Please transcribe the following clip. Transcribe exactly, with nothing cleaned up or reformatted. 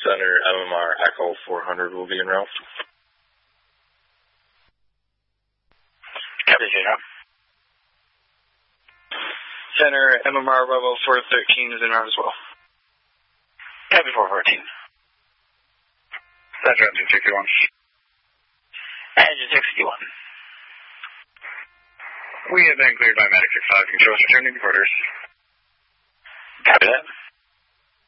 Center M M R Echo four hundred will be en route. Copy, J. Center M M R Bravo four thirteen is en route as well. Copy, four fourteen. Center engine sixty-one. Engine sixty-one. We have been cleared by Medic six five. Controls returning to quarters. Copy that.